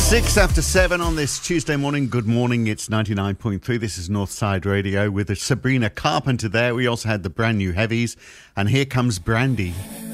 6:07 on this Tuesday morning. Good morning. It's 99.3. This is Northside Radio with Sabrina Carpenter there. We also had the brand new Heavies. And here comes Brandy.